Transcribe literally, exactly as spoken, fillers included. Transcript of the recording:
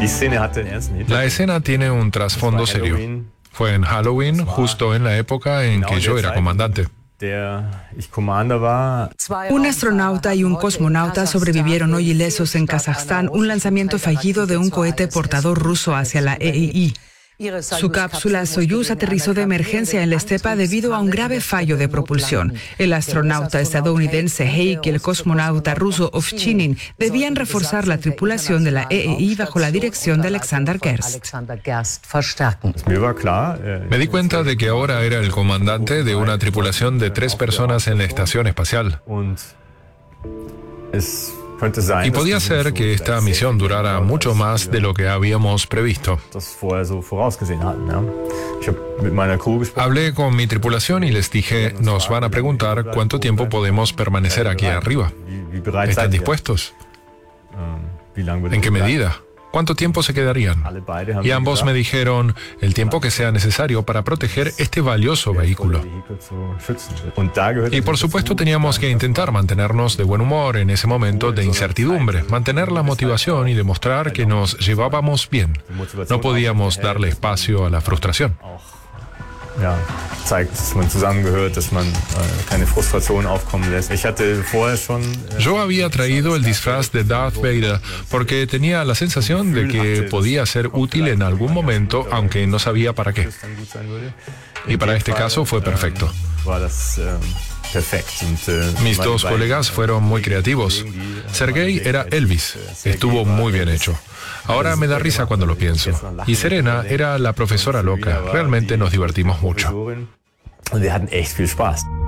La escena tiene un trasfondo serio. Fue en Halloween, justo en la época en que yo era comandante. Un astronauta y un cosmonauta sobrevivieron hoy ilesos en Kazajstán un lanzamiento fallido de un cohete portador ruso hacia la E I I. Su cápsula Soyuz aterrizó de emergencia en la estepa debido a un grave fallo de propulsión. El astronauta estadounidense Heik y el cosmonauta ruso Ovchinin debían reforzar la tripulación de la E I I bajo la dirección de Alexander Gerst. Me di cuenta de que ahora era el comandante de una tripulación de tres personas en la estación espacial. Y podía ser que esta misión durara mucho más de lo que habíamos previsto. Hablé con mi tripulación y les dije, nos van a preguntar cuánto tiempo podemos permanecer aquí arriba. ¿Están dispuestos? ¿En qué medida? ¿Cuánto tiempo se quedarían? Y ambos me dijeron el tiempo que sea necesario para proteger este valioso vehículo. Y por supuesto teníamos que intentar mantenernos de buen humor en ese momento de incertidumbre, mantener la motivación y demostrar que nos llevábamos bien. No podíamos darle espacio a la frustración. Yo había traído el disfraz de Darth Vader porque tenía la sensación de que podía ser útil en algún momento, aunque no sabía para qué. Y para este caso fue perfecto. Mis dos colegas fueron muy creativos. Sergei era Elvis. Estuvo muy bien hecho. Ahora me da risa cuando lo pienso. Y Serena era la profesora loca. Realmente nos divertimos mucho.